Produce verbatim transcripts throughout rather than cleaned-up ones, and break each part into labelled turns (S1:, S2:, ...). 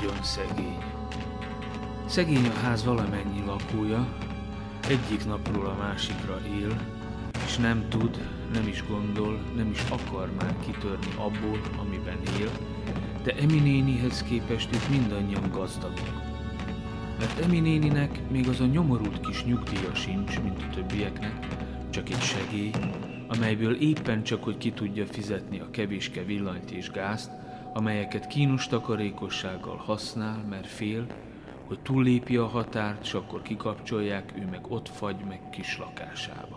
S1: nagyon szegény. Szegény a ház valamennyi lakója, egyik napról a másikra él, és nem tud, nem is gondol, nem is akar már kitörni abból, amiben él, de Emi nénihez képest ők mindannyian gazdagok. Mert Emi néninek még az a nyomorult kis nyugdíja sincs, mint a többieknek, csak egy segély, amelyből éppen csak, hogy ki tudja fizetni a kevéske villanyt és gázt, amelyeket kínos takarékossággal használ, mert fél, hogy túllépi a határt, s akkor kikapcsolják, ő meg ott fagy meg kis lakásába.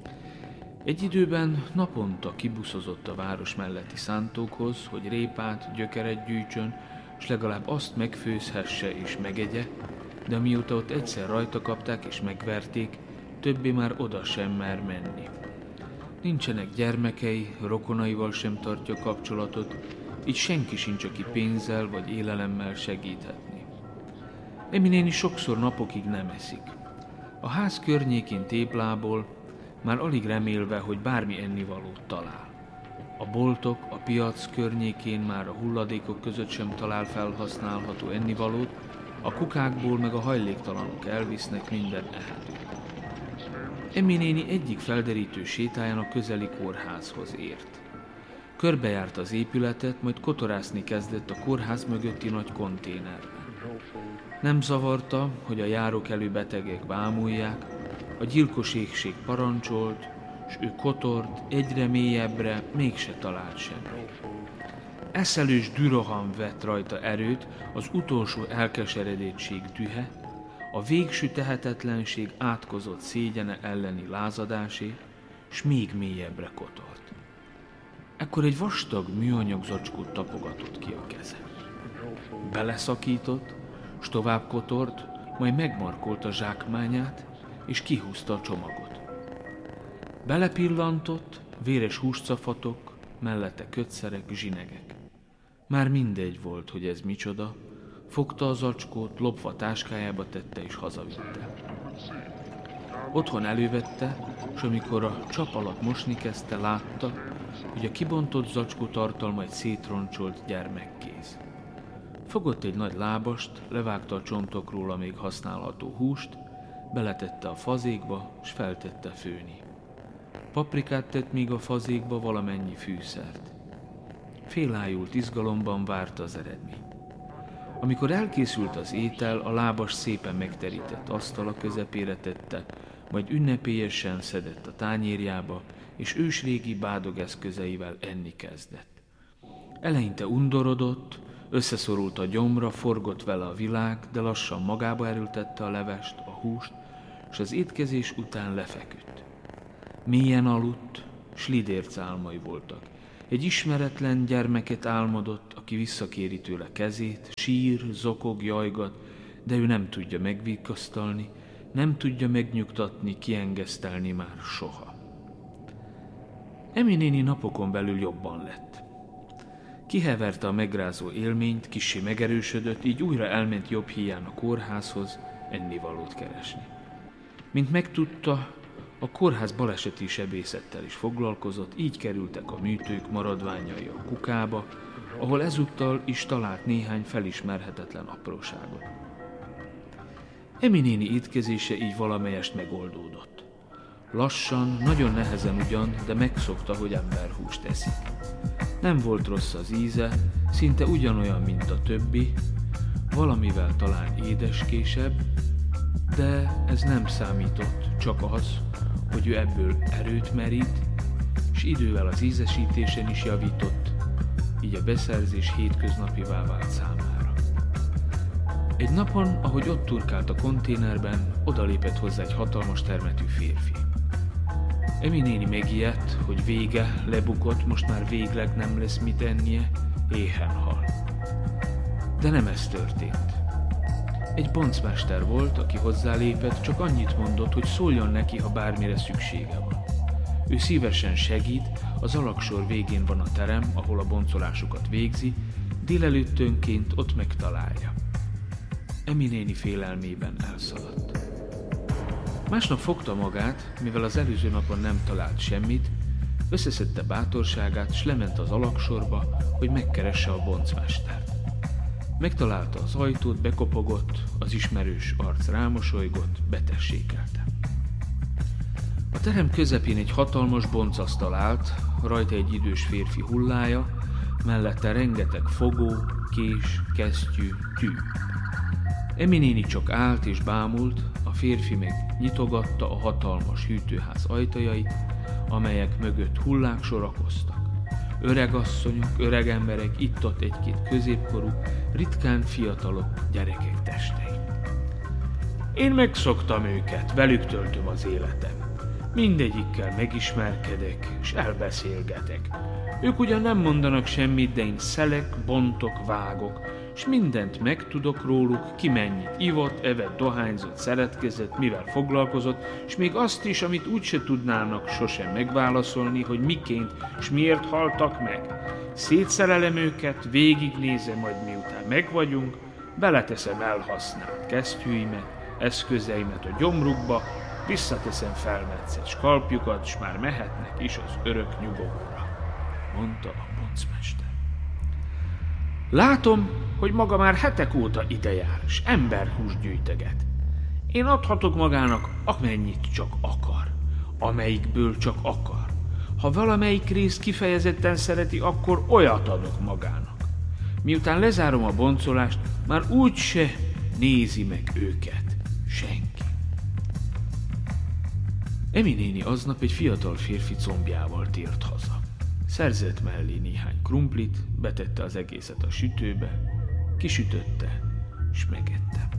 S1: Egy időben naponta kibuszozott a város melletti szántókhoz, hogy répát, gyökeret gyűjtsön, s legalább azt megfőzhesse és megegye, de amióta ott egyszer rajta kapták és megverték, többé már oda sem mer menni. Nincsenek gyermekei, rokonaival sem tartja kapcsolatot, így senki sincs, aki pénzzel vagy élelemmel segíthetni. Emi néni sokszor napokig nem eszik. A ház környékén téplából, már alig remélve, hogy bármi ennivalót talál. A boltok, a piac környékén már a hulladékok között sem talál felhasználható ennivalót, a kukákból meg a hajléktalanok elvisznek minden ehetőt. Emi néni egyik felderítő sétáján a közeli kórházhoz ért. Körbejárt az épületet, majd kotorászni kezdett a kórház mögötti nagy konténerben. Nem zavarta, hogy a járókelő betegek bámulják, a gyilkos éhség parancsolt, s ő kotort egyre mélyebbre, mégse talált semmit. Eszelős düroham vett rajta erőt, az utolsó elkeseredettség dühe, a végső tehetetlenség átkozott szégyene elleni lázadásé, s még mélyebbre kotort. Ekkor egy vastag műanyag zacskót tapogatott ki a keze. Beleszakított, s tovább kotort, majd megmarkolt a zsákmányát, és kihúzta a csomagot. Belepillantott, véres húscafatok, mellette kötszerek, zsinegek. Már mindegy volt, hogy ez micsoda, fogta a zacskót, lopva táskájába tette és hazavitte. Otthon elővette, s amikor a csap alatt mosni kezdte, látta, hogy a kibontott zacskó tartalma egy szétroncsolt gyermekkéz. Fogott egy nagy lábast, levágta a csontokról a még használható húst, beletette a fazékba, s feltette főni. Paprikát tett még a fazékba, valamennyi fűszert. Félájult izgalomban várta az eredményt. Amikor elkészült az étel, a lábas szépen megterített asztala közepére tette, majd ünnepélyesen szedett a tányérjába, és ősrégi bádogeszközeivel enni kezdett. Eleinte undorodott, összeszorult a gyomra, forgott vele a világ, de lassan magába erőltette a levest, a húst, és az étkezés után lefeküdt. Mélyen aludt, s lidérc álmai voltak. Egy ismeretlen gyermeket álmodott, aki visszakéri tőle kezét, sír, zokog, jajgat, de ő nem tudja megvigasztalni, nem tudja megnyugtatni, kiengesztelni már soha. Emi néni napokon belül jobban lett. Kiheverte a megrázó élményt, kissé megerősödött, így újra elment jobb híján a kórházhoz ennivalót keresni. Mint megtudta, a kórház baleseti sebészettel is foglalkozott, így kerültek a műtők maradványai a kukába, ahol ezúttal is talált néhány felismerhetetlen apróságot. Emi néni étkezése így valamelyest megoldódott. Lassan, nagyon nehezen ugyan, de megszokta, hogy emberhúst eszik. Nem volt rossz az íze, szinte ugyanolyan, mint a többi, valamivel talán édeskésebb, de ez nem számított, csak az, hogy ő ebből erőt merít, és idővel az ízesítésen is javított, így a beszerzés hétköznapivá vált számára. Egy napon, ahogy ott turkált a konténerben, odalépett hozzá egy hatalmas termetű férfi. Emi néni megijedt, hogy vége, lebukott, most már végleg nem lesz mit ennie, éhen hal. De nem ez történt. Egy boncmester volt, aki hozzálépett, csak annyit mondott, hogy szóljon neki, ha bármire szüksége van. Ő szívesen segít, az alaksor végén van a terem, ahol a boncolásokat végzi, délelőttönként ott megtalálja. Emi néni félelmében elszaladt. Másnap fogta magát, mivel az előző napon nem talált semmit, összeszedte bátorságát, s lement az alaksorba, hogy megkeresse a boncmestert. Megtalálta az ajtót, bekopogott, az ismerős arc rámosolygott, betessékelte. A terem közepén egy hatalmas boncasztal állt, rajta egy idős férfi hullája, mellette rengeteg fogó, kés, kesztyű, tű. Emi néni csak állt és bámult, a férfi meg nyitogatta a hatalmas hűtőház ajtajait, amelyek mögött hullák sorakoztak. Öregasszonyok, öregemberek, itt-ott egy-két középkorú, ritkán fiatalok, gyerekek testei. Én megszoktam őket, velük töltöm az életem. Mindegyikkel megismerkedek, és elbeszélgetek. Ők ugyan nem mondanak semmit, de én szelek, bontok, vágok, és mindent megtudok róluk, ki mennyit ivott, evett, dohányzott, szeretkezett, mivel foglalkozott, és még azt is, amit úgyse tudnának sosem megválaszolni, hogy miként és miért haltak meg. Szétszerelem őket, végignézem, majd miután megvagyunk, beleteszem elhasznált kesztyűimet, eszközeimet a gyomrukba, visszateszem felmetszett skalpjukat, s már mehetnek is az örök nyugovóra, mondta a boncmester. Látom, hogy maga már hetek óta idejár, s emberhúst gyűjteget. Én adhatok magának, amennyit csak akar, amelyikből csak akar. Ha valamelyik részt kifejezetten szereti, akkor olyat adok magának. Miután lezárom a boncolást, már úgyse nézi meg őket senki. Emi néni aznap egy fiatal férfi combjával tért haza. Szerzett mellé néhány krumplit, betette az egészet a sütőbe, kisütötte, s megette.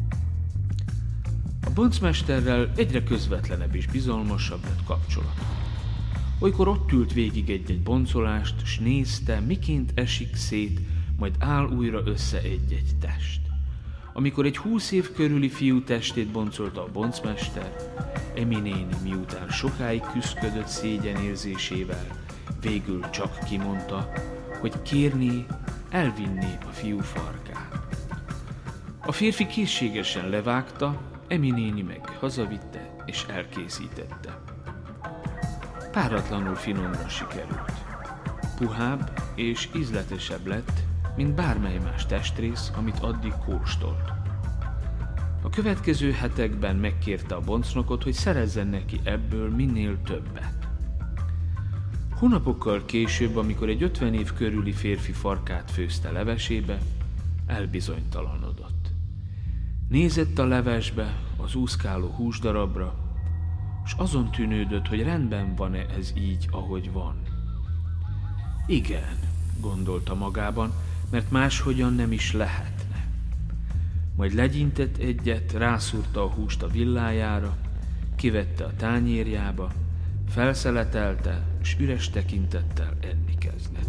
S1: A boncmesterrel egyre közvetlenebb és bizalmasabb lett kapcsolat. Olykor ott ült végig egy-egy boncolást, s nézte, miként esik szét, majd áll újra össze egy-egy test. Amikor egy húsz év körüli fiú testét boncolta a boncmester, Emi néni miután sokáig küszködött szégyenérzésével, végül csak kimondta, hogy kérné, elvinné a fiú farkát. A férfi készségesen levágta, Emi néni meg hazavitte és elkészítette. Páratlanul finomra sikerült. Puhább és ízletesebb lett, mint bármely más testrész, amit addig kóstolt. A következő hetekben megkérte a boncnokot, hogy szerezzen neki ebből minél többet. Hónapokkal később, amikor egy ötven év körüli férfi farkát főzte levesébe, elbizonytalanodott. Nézett a levesbe, az úszkáló húsdarabra, és azon tűnődött, hogy rendben van-e ez így, ahogy van. Igen, gondolta magában, mert máshogyan nem is lehetne. Majd legyintett egyet, rászúrta a húst a villájára, kivette a tányérjába, felszeletelte, és üres tekintettel enni kezdett.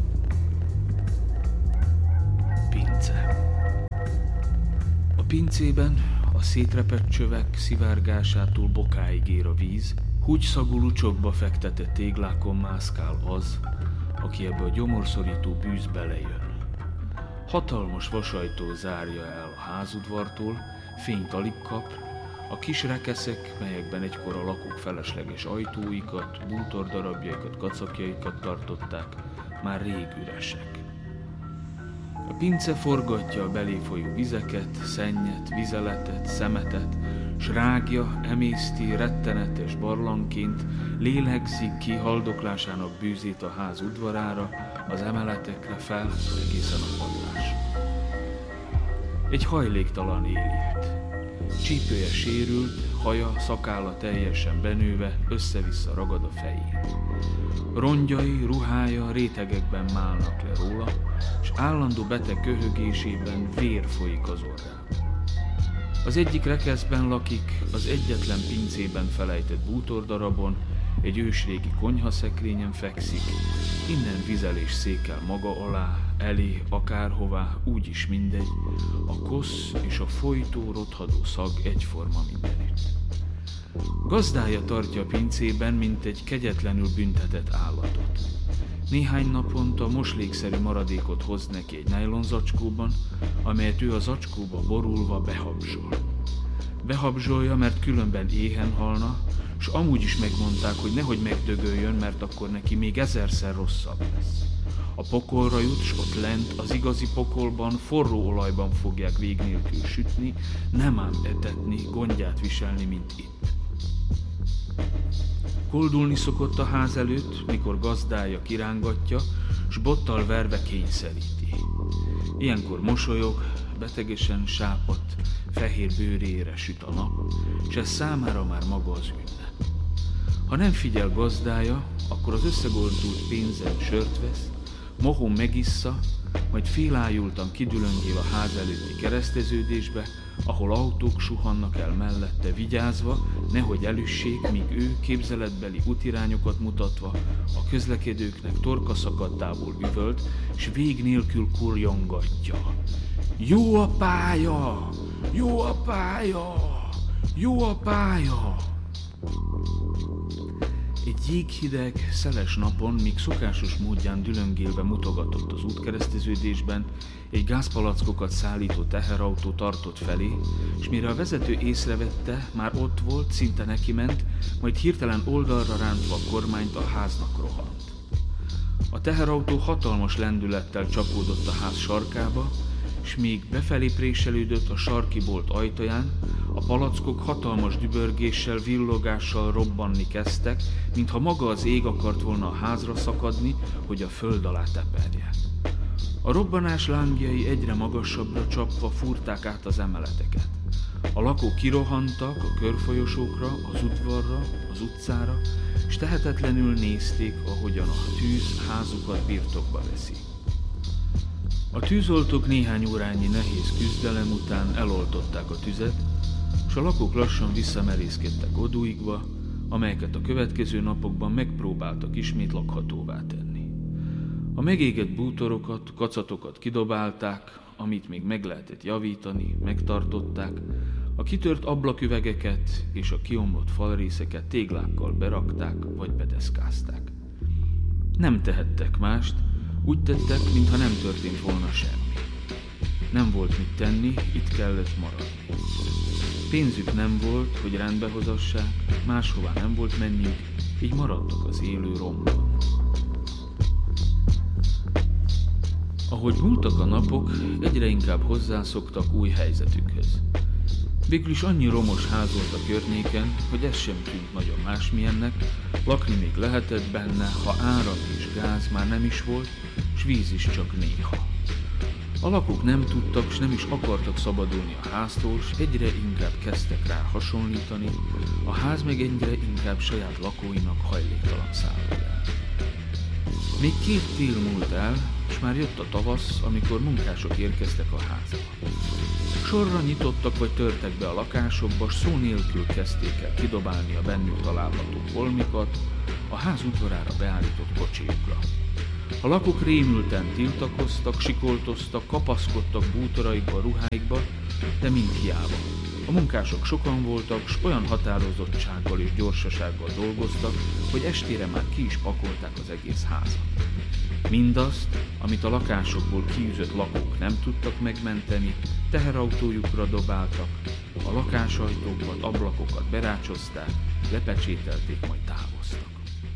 S1: Pince. A pincében a szétrepett csövek szivárgásától bokáig ér a víz, húgyszagú lucsokba fektetett téglákon mászkál az, aki ebbe a gyomorszorító bűzbe lejön. Hatalmas vasajtó zárja el a házudvartól, fényt alig kap, a kis rekeszek, melyekben egykor a lakók felesleges ajtóikat, bútordarabjaikat, kacakjaikat tartották, már rég üresek. A pince forgatja a belé folyó vizeket, szennyet, vizeletet, szemetet, s rágja, emészti rettenetes barlangként, lélegzik ki haldoklásának bűzét a ház udvarára, az emeletekre fel, egészen a padlásra. Egy hajléktalan él itt. Csípője sérült, haja, szakálla teljesen benőve, össze-vissza ragad a fején. Rongyai, ruhája rétegekben málnak le róla, és állandó beteg köhögésében vér folyik az orrán. Az egyik rekeszben lakik, az egyetlen pincében felejtett bútordarabon, egy ősrégi konyhaszekrényen fekszik, innen vizelés székel maga alá, elé, akárhová, úgyis mindegy, a kosz és a folytó, rothadó szag egyforma mindenütt. Gazdája tartja a pincében, mint egy kegyetlenül büntetett állatot. Néhány naponta moslékszerű maradékot hoz neki egy nájlonzacskóban, amelyet ő a zacskóba borulva behabzsol. Behabzsolja, mert különben éhen halna, s amúgy is megmondták, hogy nehogy megdögöljön, mert akkor neki még ezerszer rosszabb lesz. A pokolra jut, s ott lent az igazi pokolban forró olajban fogják vég nélkül sütni, nem ám etetni, gondját viselni, mint itt. Koldulni szokott a ház előtt, mikor gazdája kirángatja, s bottal verve kényszeríti. Ilyenkor mosolyog, betegesen sápadt, fehér bőrére süt a nap, s ez számára már maga az ünnep. Ha nem figyel gazdája, akkor az összegordult pénzen sört vesz, mohón megissza, majd félájultan kidülöngél a ház előtti kereszteződésbe, ahol autók suhannak el mellette vigyázva, nehogy elüssék, míg ő képzeletbeli útirányokat mutatva a közlekedőknek torka szakadtából üvölt, s vég nélkül kurjongatja. Jó a pálya! Jó a pálya! Jó a pálya! Egy jéghideg, szeles napon, míg szokásos módján dülöngélve mutogatott az útkereszteződésben, egy gázpalackokat szállító teherautó tartott felé, és mire a vezető észrevette, már ott volt, szinte neki ment, majd hirtelen oldalra rántva a kormányt a háznak rohant. A teherautó hatalmas lendülettel csapódott a ház sarkába, s még befelé préselődött a sarki bolt ajtaján, a palackok hatalmas dübörgéssel, villogással robbanni kezdtek, mintha maga az ég akart volna a házra szakadni, hogy a föld alá teperje. A robbanás lángjai egyre magasabbra csapva fúrták át az emeleteket. A lakók kirohantak a körfolyosókra, az udvarra, az utcára, s tehetetlenül nézték, ahogyan a tűz házukat birtokba veszi. A tűzoltók néhány órányi nehéz küzdelem után eloltották a tüzet, s a lakók lassan visszamerészkedtek odúikba, amelyeket a következő napokban megpróbáltak ismét lakhatóvá tenni. A megégett bútorokat, kacatokat kidobálták, amit még meg lehetett javítani, megtartották, a kitört ablaküvegeket és a kiomlott falrészeket téglákkal berakták vagy bedeszkázták. Nem tehettek mást, úgy tettek, mintha nem történt volna semmi. Nem volt mit tenni, itt kellett maradni. Pénzük nem volt, hogy rendbe hozassák, máshová nem volt menniük, így maradtak az élő romban. Ahogy múltak a napok, egyre inkább hozzászoktak új helyzetükhöz. Végül is annyi romos ház volt a környéken, hogy ez sem tűnt nagyon másmilyennek, lakni még lehetett benne, ha áram és gáz már nem is volt, s víz is csak néha. A lakók nem tudtak, s nem is akartak szabadulni a háztól, s egyre inkább kezdtek rá hasonlítani, a ház meg egyre inkább saját lakóinak hajléktalan szállójá. Még két tél múlt el, és már jött a tavasz, amikor munkások érkeztek a házba. Sorra nyitottak vagy törtek be a lakásokba, s szó nélkül kezdték el kidobálni a bennük található holmikat a ház udvarára beállított kocsiukra. A lakók rémülten tiltakoztak, sikoltoztak, kapaszkodtak bútoraikba, ruháikba, de mind hiába. A munkások sokan voltak, s olyan határozottsággal és gyorsasággal dolgoztak, hogy estére már ki is pakolták az egész házat. Mindazt, amit a lakásokból kiűzött lakók nem tudtak megmenteni, teherautójukra dobáltak, a lakásajtókat, ablakokat berácsozták, lepecsételték, majd távoztak.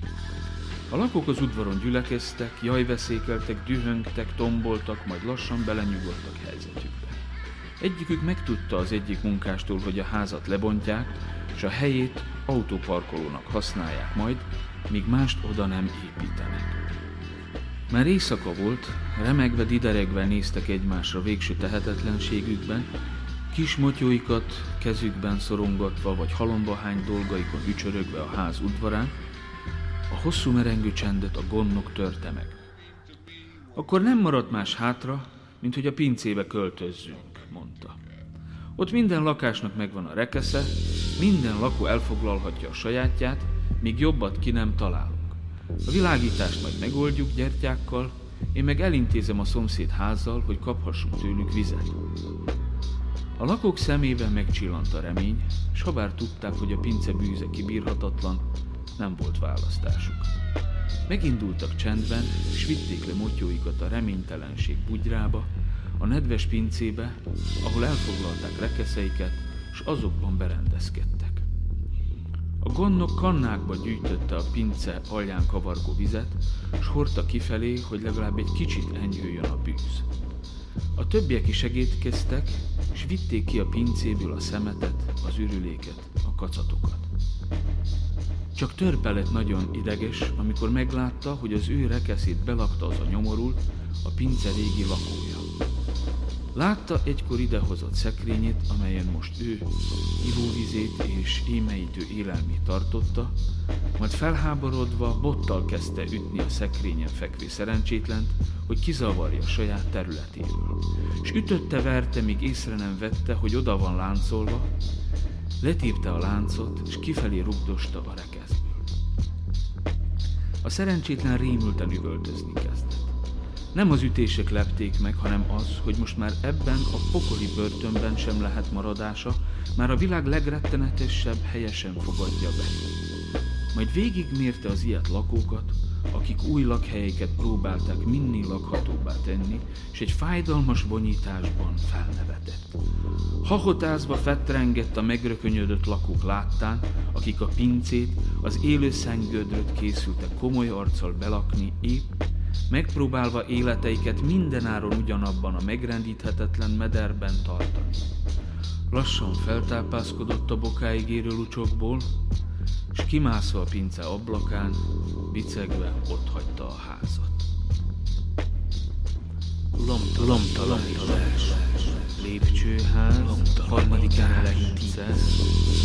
S1: A lakók az udvaron gyülekeztek, jajveszékeltek, dühöngtek, tomboltak, majd lassan belenyugodtak helyzetükbe. Egyikük megtudta az egyik munkástól, hogy a házat lebontják, és a helyét autóparkolónak használják majd, míg mást oda nem építenek. Már éjszaka volt, remegve, dideregve néztek egymásra végső tehetetlenségükben, kis motyóikat kezükben szorongatva vagy halombahány dolgaikon ücsörögve a ház udvarán, a hosszú merengő csendet a gondnok törte meg. Akkor nem maradt más hátra, mint hogy a pincébe költözzünk, mondta. Ott minden lakásnak megvan a rekesze, minden lakó elfoglalhatja a sajátját, míg jobbat ki nem találunk. A világítást majd megoldjuk gyertyákkal, én meg elintézem a szomszéd házzal, hogy kaphassunk tőlük vizet. A lakók szemében megcsillant a remény, s habár tudták, hogy a pince bűze kibírhatatlan, nem volt választásuk. Megindultak csendben, s vitték le motyóikat a reménytelenség bugyrába, a nedves pincébe, ahol elfoglalták rekeszeiket, s azokban berendezkedtek. A A gondnok kannákba gyűjtötte a pince alján kavargó vizet, s hordta kifelé, hogy legalább egy kicsit enyhüljön a bűz. A többiek is segítkeztek, s vitték ki a pincéből a szemetet, az ürüléket, a kacatokat. Csak Törpe lett nagyon ideges, amikor meglátta, hogy az ő rekeszét belakta az a nyomorult, a pince régi lakója. Látta egykor idehozott szekrényét, amelyen most ő ivóvizét és émeítő élelmét tartotta, majd felháborodva bottal kezdte ütni a szekrényen fekvő szerencsétlent, hogy kizavarja saját területéről. És ütötte, verte, míg észre nem vette, hogy oda van láncolva, letépte a láncot, és kifelé rugdosta a rekeszből. A szerencsétlen rémülten üvöltözni kezdett. Nem az ütések lepték meg, hanem az, hogy most már ebben a pokoli börtönben sem lehet maradása, már a világ legrettenetesebb helye sem fogadja be. Majd végigmérte az ilyet lakókat, akik új lakhelyeiket próbálták minél lakhatóbbá tenni, és egy fájdalmas bonyításban felnevetett. Hahotázva fetrengett a megrökönyödött lakók láttán, akik a pincét, az élő szentgödröt készültek komoly arccal belakni, épp megpróbálva életeiket mindenáron ugyanabban a megrendíthetetlen mederben tartani. Lassan feltápászkodott a bokáig érő lucsokból, s kimászva a pince ablakán, bicegve otthagyta a házat. Lomtalanítás, lépcsőház, harmadik emelet tíz,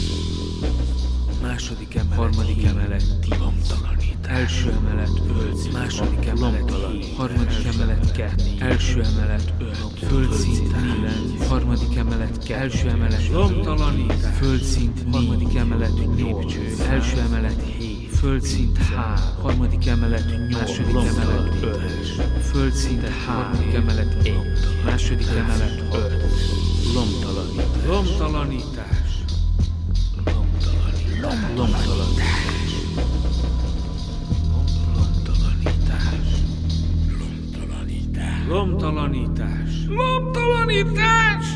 S1: második emelet, harmadik emelet tíz, első emelet öt, második emelet hét, harmadik emelet kettő, első emelet öt, földszint kilenc, harmadik emelet kettő, első emelet lomtalanítás, földszint harmadik emelet nyolc, első emelet hét, földszint három, harmadik emelet nyolc, második emelet öt, földszint három, harmadik emelet egy, második emelet öt, lomtalanítás, lomtalanítás, lomtalanítás, lomtalanítás. Lomtalanítás! Lomtalanítás!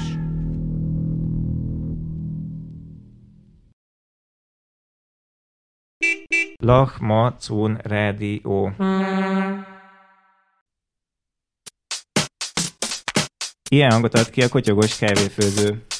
S2: Lach-Ma Cún Rádió. Ilyen hangot ad ki a Kotyogos kávéfőző.